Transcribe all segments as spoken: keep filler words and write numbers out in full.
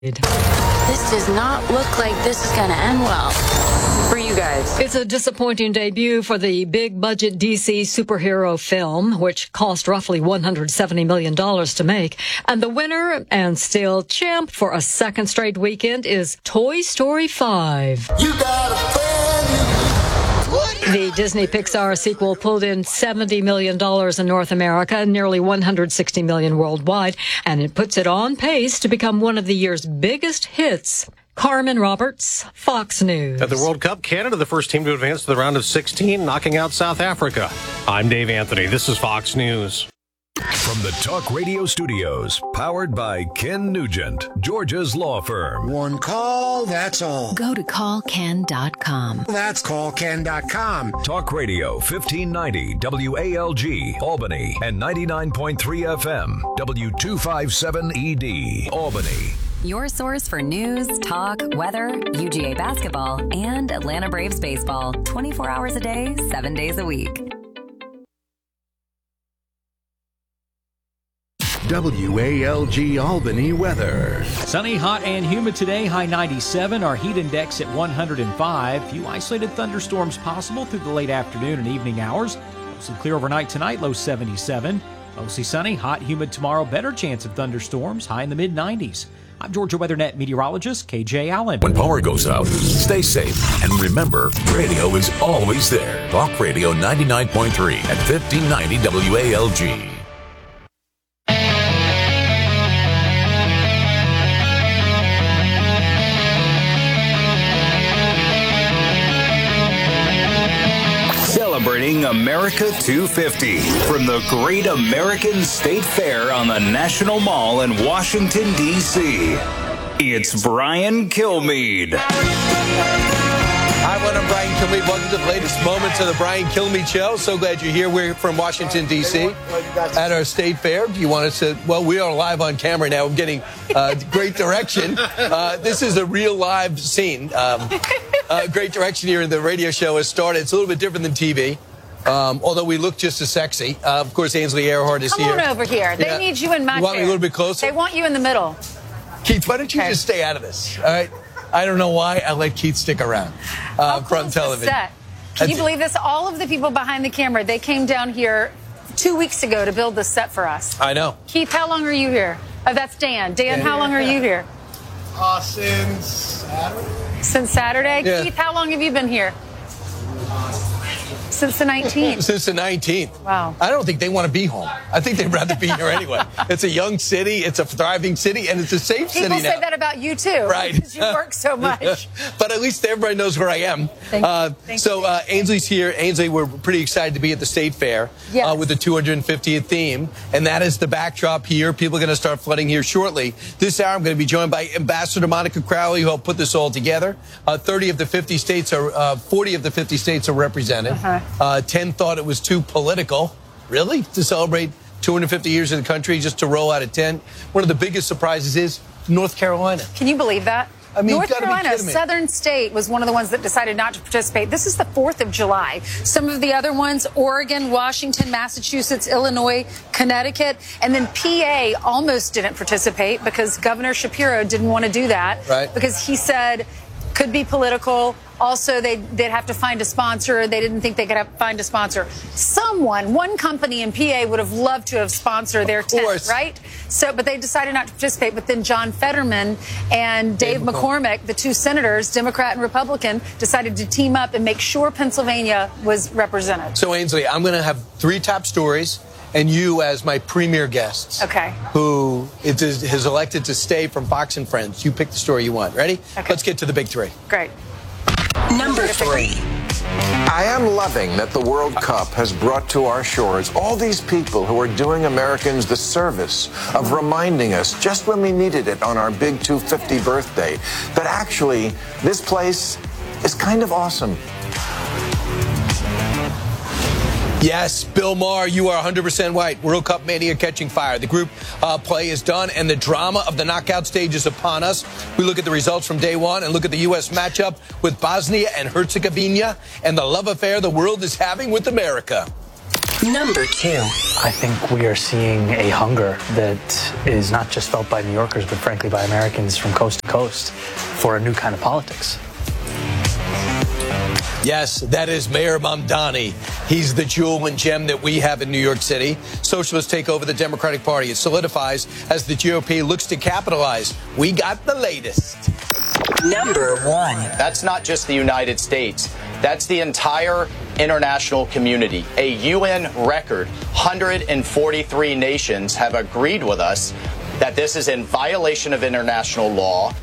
This does not look like this is going to end well for you guys. It's a disappointing debut for the big-budget D C superhero film, which cost roughly one hundred seventy million dollars to make. And the winner, and still champ for a second straight weekend, is Toy Story five. You got a friend. The Disney Pixar sequel pulled in seventy million dollars in North America and nearly one hundred sixty million dollars worldwide, and it puts it on pace to become one of the year's biggest hits. Carmen Roberts, Fox News. At the World Cup, Canada, the first team to advance to the round of sixteen, knocking out South Africa. I'm Dave Anthony. This is Fox News. From the Talk Radio Studios, powered by Ken Nugent, Georgia's law firm. One call, that's all. Go to call ken dot com. That's call ken dot com. Talk Radio fifteen ninety W A L G, Albany, and ninety-nine point three F M, W two fifty-seven E D, Albany. Your source for news, talk, weather, U G A basketball, and Atlanta Braves baseball. twenty-four hours a day, seven days a week. W A L G Albany weather. Sunny, hot, and humid today. High ninety-seven. Our heat index at one hundred five. Few isolated thunderstorms possible through the late afternoon and evening hours. Mostly clear overnight tonight. Low seventy-seven. Mostly sunny, hot, humid tomorrow. Better chance of thunderstorms. High in the mid nineties. I'm Georgia WeatherNet meteorologist K J Allen. When power goes out, stay safe. And remember, radio is always there. Talk Radio ninety-nine point three at fifteen ninety W A L G. Celebrating America two fifty from the Great American State Fair on the National Mall in Washington, D C It's Brian Kilmeade. Hi, everyone. I'm Brian Kilmeade. Welcome to the latest moments of the Brian Kilmeade Show. So glad you're here. We're from Washington, D C at our state fair. Do you want us to? Well, we are live on camera now. I'm getting uh, great direction. Uh, this is a real live scene. Um, uh, great direction here. The radio show has started. It's a little bit different than T V. Um, although we look just as sexy. Uh, of course, Ainsley Earhart is Come here. Come on over here. They yeah. need you in my You want chair. me a little bit closer? They want you in the middle. Keith, why don't you okay. just stay out of this? All right. I don't know why I let Keith stick around uh, How cool from is the television. Set? Can you believe this? All of the people behind the camera, they came down here two weeks ago to build this set for us. I know. Keith, how long are you here? Oh, that's Dan. Dan, yeah, how long yeah. are you here? Uh, since Saturday. Since Saturday? Yeah. Keith, how long have you been here? Since the nineteenth. Since the nineteenth. Wow. I don't think they want to be home. I think they'd rather be here anyway. It's a young city, it's a thriving city, and it's a safe People city now. People say that about you, too. Right. Because you work so much. But at least everybody knows where I am. Thank uh, Thank so uh, Ainsley's here. Ainsley, we're pretty excited to be at the State Fair yes. uh, with the two hundred fiftieth theme. And that is the backdrop here. People are going to start flooding here shortly. This hour, I'm going to be joined by Ambassador Monica Crowley, who helped put this all together. Uh, thirty of the fifty states are, uh, forty of the fifty states are represented. Uh-huh. Uh, ten thought it was too political, really, to celebrate two hundred fifty years in the country just to roll out a tent. One of the biggest surprises is North Carolina. Can you believe that? I mean, North Carolina, a me. southern state, was one of the ones that decided not to participate. This is the fourth of July. Some of the other ones, Oregon, Washington, Massachusetts, Illinois, Connecticut, and then P A almost didn't participate because Governor Shapiro didn't want to do that. Right. Because he said could be political. Also, they'd, they'd have to find a sponsor. They didn't think they could have, find a sponsor. Someone, one company in P A would have loved to have sponsored their tent, right? So, but they decided not to participate. But then John Fetterman and Dave, Dave McCormick, McCormick, the two senators, Democrat and Republican, decided to team up and make sure Pennsylvania was represented. So, Ainsley, I'm going to have three top stories, and you as my premier guests. Okay. Who is, is elected to stay from Fox and Friends. You pick the story you want. Ready? Okay. Let's get to the big three. Great. Number three. I am loving that the World Cup has brought to our shores all these people who are doing Americans the service of reminding us just when we needed it on our big two hundred fiftieth birthday that actually this place is kind of awesome. Yes, Bill Maher, you are one hundred percent right. World Cup mania catching fire. The group uh, play is done, and the drama of the knockout stage is upon us. We look at the results from day one and look at the U S matchup with Bosnia and Herzegovina and the love affair the world is having with America. Number two. I think we are seeing a hunger that is not just felt by New Yorkers, but frankly by Americans from coast to coast for a new kind of politics. Yes, that is Mayor Mamdani. He's the jewel and gem that we have in New York City. Socialists take over the Democratic Party. It solidifies as the G O P looks to capitalize. We got the latest. Number one. That's not just the United States. That's the entire international community. A U N record, one hundred forty-three nations have agreed with us that this is in violation of international law.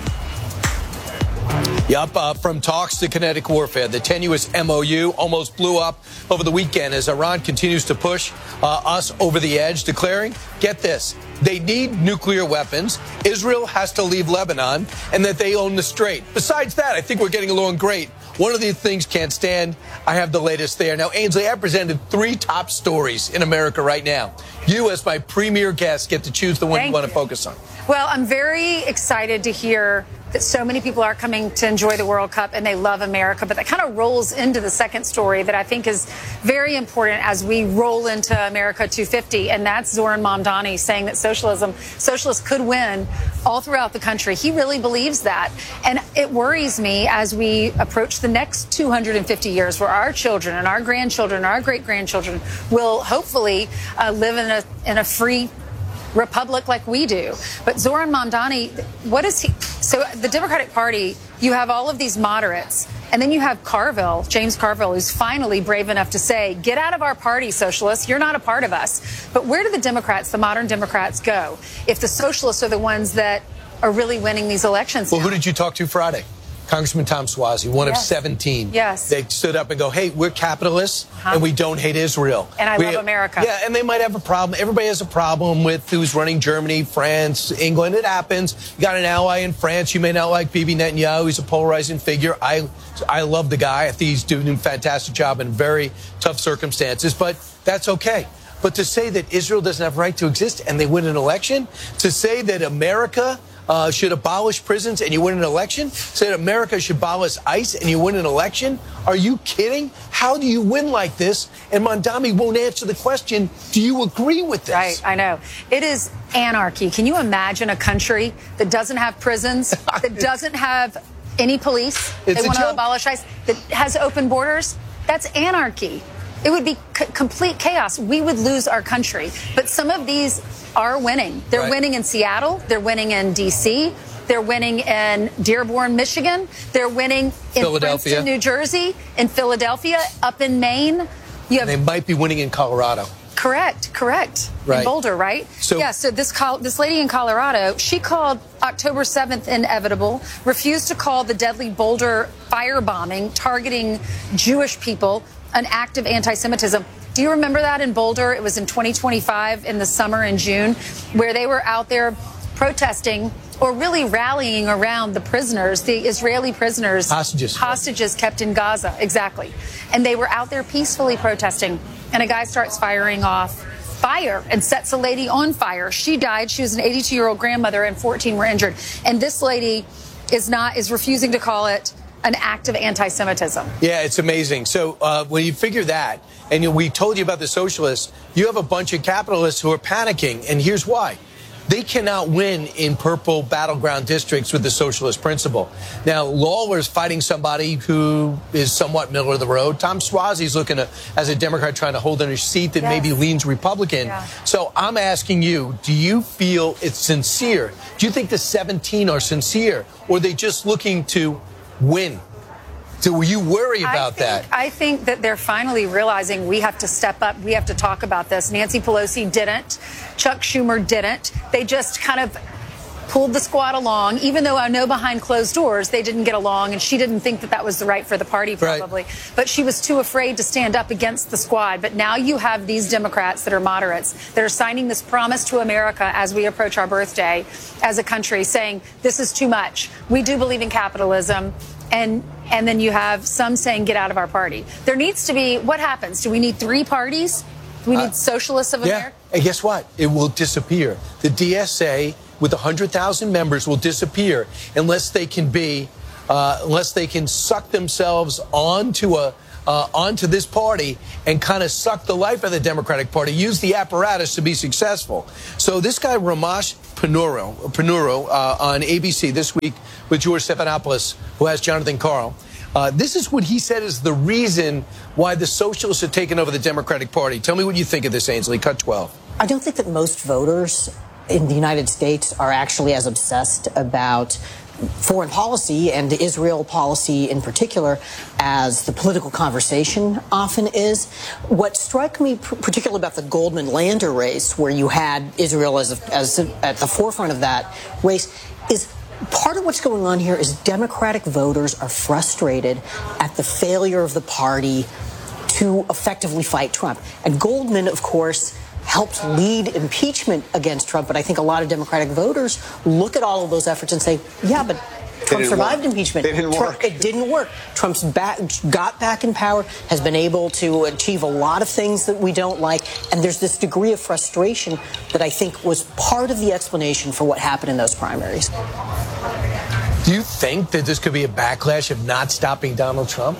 Yup, uh, from talks to kinetic warfare, the tenuous M O U almost blew up over the weekend as Iran continues to push uh, us over the edge, declaring, get this, they need nuclear weapons, Israel has to leave Lebanon, and that they own the strait. Besides that, I think we're getting along great. One of these things can't stand. I have the latest there. Now, Ainsley, I presented three top stories in America right now. You, as my premier guest, get to choose the one Thank you want to you. focus on. Well, I'm very excited to hear that so many people are coming to enjoy the World Cup and they love America. But that kind of rolls into the second story that I think is very important as we roll into America two fifty. And that's Zoran Mamdani saying that socialism, socialists could win all throughout the country. He really believes that. And it worries me as we approach the next two hundred fifty years where our children and our grandchildren and our great-grandchildren will hopefully uh, live in a, in a free republic like we do. But Zoran Mamdani, what is he? So the Democratic Party, you have all of these moderates, and then you have Carville, James Carville, who's finally brave enough to say, get out of our party, socialists. You're not a part of us. But where do the Democrats, the modern Democrats, go if the socialists are the ones that are really winning these elections? Well, now? who did you talk to Friday? Congressman Tom Suozzi, one Yes. of seventeen. Yes. They stood up and go, hey, we're capitalists Uh-huh. and we don't hate Israel. And I we, love America. Yeah, and they might have a problem. Everybody has a problem with who's running Germany, France, England. It happens. You got an ally in France. You may not like Bibi Netanyahu. He's a polarizing figure. I, I love the guy. I think he's doing a fantastic job in very tough circumstances, but that's okay. But to say that Israel doesn't have a right to exist and they win an election, to say that America Uh, should abolish prisons and you win an election? Say that America should abolish ICE and you win an election? Are you kidding? How do you win like this? And Mamdani won't answer the question, do you agree with this? Right, I know. It is anarchy. Can you imagine a country that doesn't have prisons, that doesn't have any police, It's they a want to joke. abolish ICE, that has open borders? That's anarchy. It would be c- complete chaos. We would lose our country. But some of these are winning. They're Right. winning in Seattle. They're winning in D C. They're winning in Dearborn, Michigan. They're winning in Philadelphia. Princeton, New Jersey, in Philadelphia, up in Maine. You have They might be winning in Colorado. Correct, correct. Right. In Boulder, right? So- yeah, so this col- this lady in Colorado, she called October seventh inevitable, refused to call the deadly Boulder firebombing targeting Jewish people an act of anti-Semitism. Do you remember that in Boulder? It was in twenty twenty-five in the summer in June, where they were out there protesting or really rallying around the prisoners, the Israeli prisoners. Hostages. Hostages kept in Gaza, exactly. And they were out there peacefully protesting, and a guy starts firing off fire and sets a lady on fire. She died. She was an eighty-two-year-old grandmother, and fourteen were injured. And this lady is not is refusing to call it an act of anti-Semitism. Yeah, it's amazing. So uh, when you figure that, and you know, we told you about the socialists, you have a bunch of capitalists who are panicking, and here's why. They cannot win in purple battleground districts with the socialist principle. Now, Lawler's fighting somebody who is somewhat middle of the road. Tom Suozzi's looking to, as a Democrat, trying to hold in a seat that Yes. maybe leans Republican. Yeah. So I'm asking you, do you feel it's sincere? Do you think the seventeen are sincere, or are they just looking to win? Do you worry about I think, that? I think that they're finally realizing we have to step up. We have to talk about this. Nancy Pelosi didn't. Chuck Schumer didn't. They just kind of pulled the squad along, even though I know behind closed doors they didn't get along, and she didn't think that that was the right for the party, probably. Right. But she was too afraid to stand up against the squad. But now you have these Democrats that are moderates that are signing this promise to America as we approach our birthday as a country, saying this is too much. We do believe in capitalism. And and then you have some saying, get out of our party. There needs to be, what happens? Do we need three parties? Do we need uh, socialists of yeah. America? And guess what? It will disappear. The D S A with one hundred thousand members will disappear unless they can be, uh, unless they can suck themselves onto a, uh, onto this party and kind of suck the life of the Democratic Party, use the apparatus to be successful. So this guy, Ramesh Ponnuru, Ponnuru uh, on A B C this week with George Stephanopoulos, who has Jonathan Karl, uh, this is what he said is the reason why the socialists have taken over the Democratic Party. Tell me what you think of this, Ainsley. Cut twelve. I don't think that most voters in the United States are actually as obsessed about foreign policy and Israel policy in particular as the political conversation often is. What struck me particularly about the Goldman-Lander race, where you had Israel as, a, as a, at the forefront of that race, is part of what's going on here is Democratic voters are frustrated at the failure of the party to effectively fight Trump. And Goldman, of course, helped lead impeachment against Trump, but I think a lot of Democratic voters look at all of those efforts and say, yeah, but Trump survived work. impeachment. They didn't Trump, work. It didn't work. Trump's back, got back in power, has been able to achieve a lot of things that we don't like, and there's this degree of frustration that I think was part of the explanation for what happened in those primaries. Do you think that this could be a backlash of not stopping Donald Trump?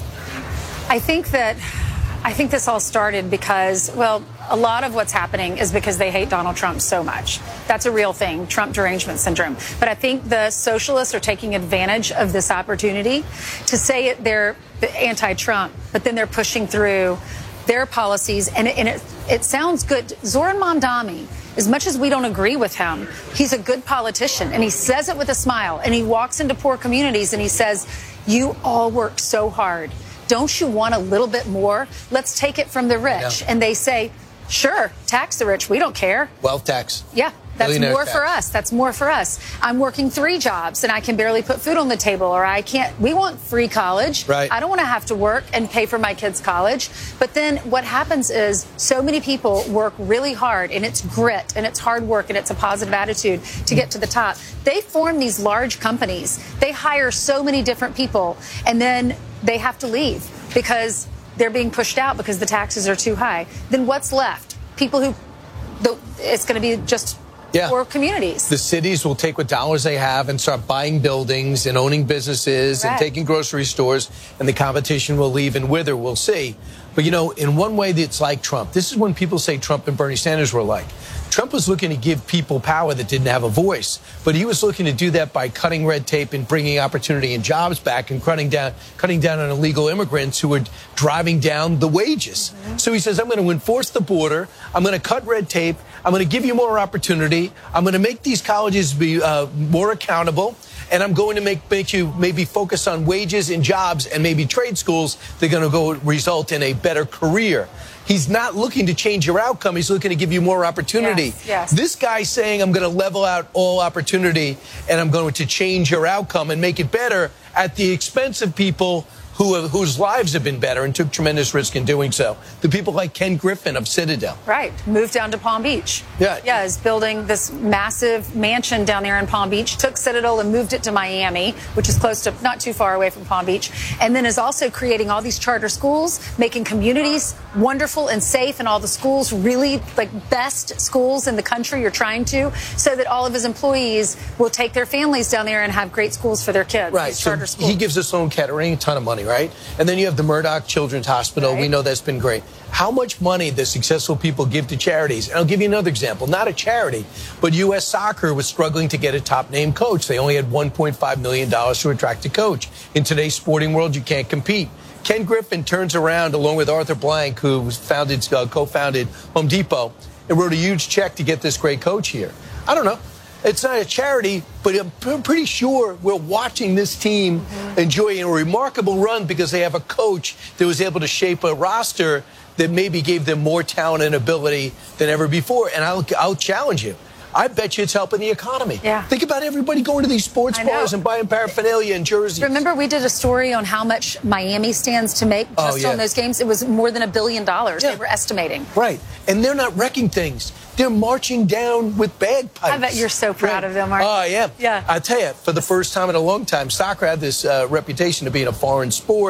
I think that I think this all started because, well, a lot of what's happening is because they hate Donald Trump so much. That's a real thing, Trump derangement syndrome. But I think the socialists are taking advantage of this opportunity to say it, they're anti-Trump, but then they're pushing through their policies, and it, and it, it sounds good. Zoran Mamdani, as much as we don't agree with him, he's a good politician, and he says it with a smile, and he walks into poor communities and he says, you all work so hard. Don't you want a little bit more? Let's take it from the rich. Yeah. And they say, sure, tax the rich. We don't care. Wealth tax. Yeah, that's Millionaire more tax. for us. That's more for us. I'm working three jobs and I can barely put food on the table, or I can't. We want free college. Right. I don't want to have to work and pay for my kids' college. But then what happens is so many people work really hard, and it's grit and it's hard work and it's a positive attitude to get to the top. They form these large companies. They hire so many different people, and then they have to leave because they're being pushed out because the taxes are too high. Then what's left? People who, the, it's going to be just Yeah. poor communities. The cities will take what dollars they have and start buying buildings and owning businesses and Right. taking grocery stores, and the competition will leave and wither. We'll see. But, you know, in one way, it's like Trump. This is when people say Trump and Bernie Sanders were alike. Trump was looking to give people power that didn't have a voice, but he was looking to do that by cutting red tape and bringing opportunity and jobs back and cutting down, cutting down on illegal immigrants who were driving down the wages. Mm-hmm. So he says, I'm going to enforce the border. I'm going to cut red tape. I'm going to give you more opportunity. I'm going to make these colleges be uh, more accountable. And I'm going to make, make you maybe focus on wages and jobs and maybe trade schools. They're going to go result in a better career. He's not looking to change your outcome. He's looking to give you more opportunity. Yes, yes. This guy's saying, I'm going to level out all opportunity and I'm going to change your outcome and make it better at the expense of people who have, whose lives have been better and took tremendous risk in doing so. The people like Ken Griffin of Citadel. Right. Moved down to Palm Beach. Yeah. Yeah, is building this massive mansion down there in Palm Beach. Took Citadel and moved it to Miami, which is close to, not too far away from Palm Beach. And then is also creating all these charter schools, making communities wonderful and safe, and all the schools really like best schools in the country. You're trying to, so that all of his employees will take their families down there and have great schools for their kids. Right. These So charter schools. he gives us Sloan Kettering a ton of money, right? And then you have the Murdoch Children's Hospital. Right. We know that's been great. How much money does successful people give to charities? And I'll give you another example. Not a charity, but U S Soccer was struggling to get a top-name coach. They only had one point five million dollars to attract a coach. In today's sporting world, you can't compete. Ken Griffin turns around, along with Arthur Blank, who was founded, uh, co-founded Home Depot, and wrote a huge check to get this great coach here. I don't know. It's not a charity, but I'm pretty sure we're watching this team mm-hmm. enjoy a remarkable run because they have a coach that was able to shape a roster that maybe gave them more talent and ability than ever before. And I'll, I'll challenge you. I bet you it's helping the economy. Yeah. Think about everybody going to these sports I know. bars and buying paraphernalia and jerseys. Remember, we did a story on how much Miami stands to make just Oh, yeah. on those games. It was more than a billion dollars. Yeah. They were estimating. Right. And they're not wrecking things. They're marching down with bagpipes. I bet you're so proud of them, aren't you? Oh, I am. Yeah. I tell you, for the first time in a long time, soccer had this uh, reputation of being a foreign sport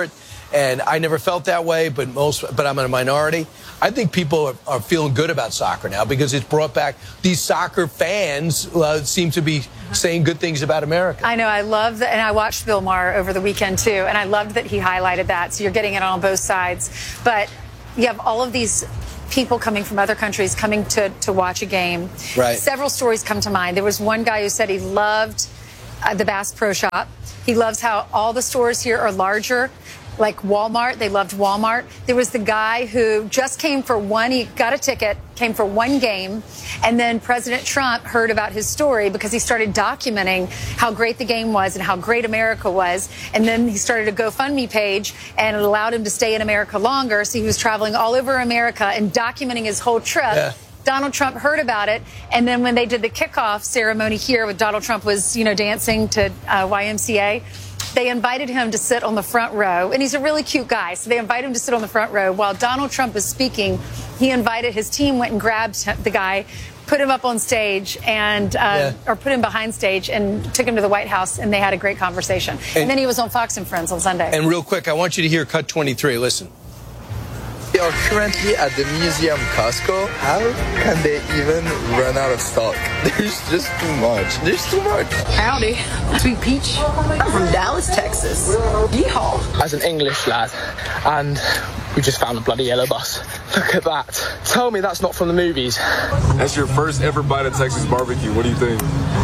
And I never felt that way, but most, but I'm in a minority. I think people are, are feeling good about soccer now because it's brought back these soccer fans uh, seem to be saying good things about America. I know. I love that. And I watched Bill Maher over the weekend, too. And I loved that he highlighted that. So you're getting it on both sides. But you have all of these people coming from other countries coming to, to watch a game. Right. Several stories come to mind. There was one guy who said he loved uh, the Bass Pro Shop. He loves how all the stores here are larger. Like Walmart, they loved Walmart. There was the guy who just came for one, he got a ticket, came for one game, and then President Trump heard about his story because he started documenting how great the game was and how great America was. And then he started a GoFundMe page, and it allowed him to stay in America longer. So he was traveling all over America and documenting his whole trip. Yeah. Donald Trump heard about it, and then when they did the kickoff ceremony here, with Donald Trump was, you know, dancing to uh, Y M C A, they invited him to sit on the front row, and he's a really cute guy, so they invited him to sit on the front row. While Donald Trump was speaking, he invited, his team went and grabbed the guy, put him up on stage, and uh, yeah. or put him behind stage, and took him to the White House, and they had a great conversation. And, and then he was on Fox and Friends on Sunday. And real quick, I want you to hear Cut twenty-three. Listen. We are currently at the museum Costco. How can they even run out of stock? There's just too much. There's too much. Howdy. Sweet Peach. I'm from Dallas, Texas. Yeehaw. As an English lad, and we just found a bloody yellow bus. Look at that. Tell me that's not from the movies. That's your first ever bite of Texas barbecue. What do you think?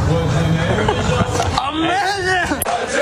Amazing!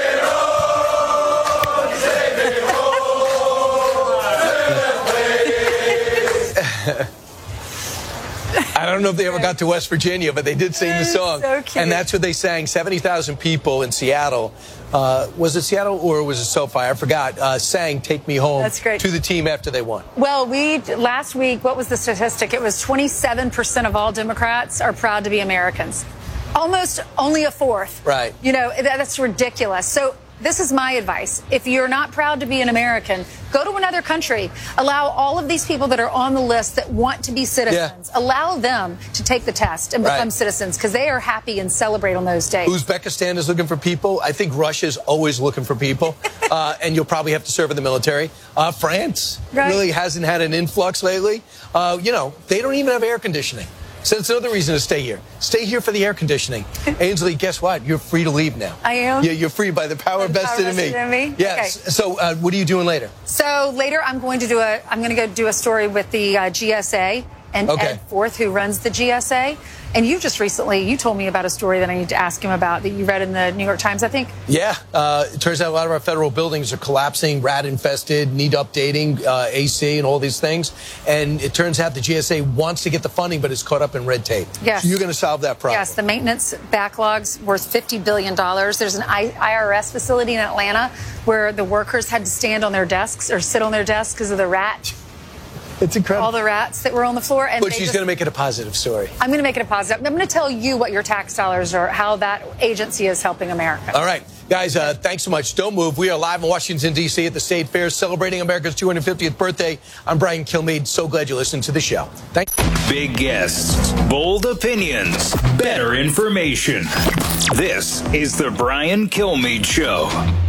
I don't know if they ever got to West Virginia, but they did sing the song. So cute. And that's what they sang. seventy thousand people in Seattle. Uh, was it Seattle or was it SoFi? I forgot. Uh, sang Take Me Home That's great. to the team after they won. Well, we, last week, what was the statistic? It was twenty-seven percent of all Democrats are proud to be Americans. Almost only a fourth. Right. You know, that, that's ridiculous. So this is my advice. If you're not proud to be an American, go to another country. Allow all of these people that are on the list that want to be citizens, yeah. allow them to take the test and become right. citizens because they are happy and celebrate on those days. Uzbekistan is looking for people. I think Russia's always looking for people. uh, and you'll probably have to serve in the military. Uh, France right. really hasn't had an influx lately. Uh, you know, they don't even have air conditioning. So that's another reason to stay here. Stay here for the air conditioning. Ainsley, guess what? You're free to leave now. I am? Yeah, you're free by the power the vested power in me. Vested in me? Yes. Okay. So uh, what are you doing later? So later I'm going to do a, I'm going to go do a story with the uh, G S A and okay. Ed Forth, who runs the G S A. And you just recently, you told me about a story that I need to ask him about that you read in the New York Times, I think. Yeah. Uh, it turns out a lot of our federal buildings are collapsing, rat-infested, need updating, uh, A C and all these things. And it turns out the G S A wants to get the funding, but it's caught up in red tape. Yes. So you're going to solve that problem. Yes. The maintenance backlog's worth fifty billion dollars. There's an I R S facility in Atlanta where the workers had to stand on their desks or sit on their desks because of the rat. It's incredible. All the rats that were on the floor. And but she's going to make it a positive story. I'm going to make it a positive. I'm going to tell you what your tax dollars are, how that agency is helping America. All right. Guys, uh, thanks so much. Don't move. We are live in Washington, D C at the State Fair celebrating America's two hundred fiftieth birthday. I'm Brian Kilmeade. So glad you listened to the show. Thanks. Big guests, bold opinions, better information. This is the Brian Kilmeade Show.